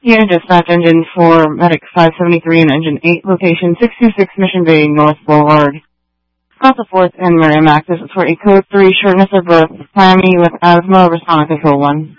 Here, dispatch engine 4, medic 573 and engine 8, location 626 Mission Bay, North Boulevard. Delta 4th and Merrimack, this is for a code 3 shortness of breath, Miami with asthma, respond control 1.